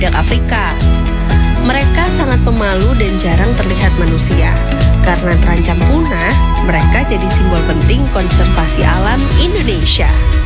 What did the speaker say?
badak Afrika. Mereka sangat pemalu dan jarang terlihat manusia. Karena terancam punah, mereka jadi simbol penting konservasi alam Indonesia.